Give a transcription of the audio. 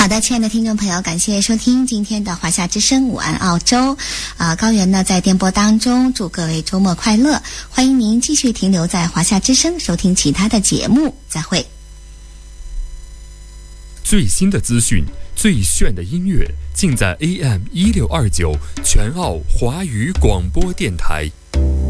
好的，亲爱的听众朋友，感谢收听今天的华夏之声午安澳洲。高原呢在电波当中，祝各位周末快乐。欢迎您继续停留在华夏之声，收听其他的节目。再会。 最新的资讯，最炫的音乐，尽在AM1629全澳华语广播电台。